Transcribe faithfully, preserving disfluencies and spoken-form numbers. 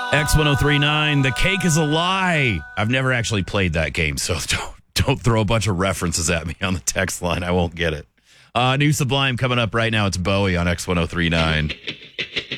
X ten thirty-nine, The Cake is a Lie. I've never actually played that game, so don't, don't throw a bunch of references at me on the text line. I won't get it. Uh, new Sublime coming up right now. It's Bowie on X ten thirty-nine.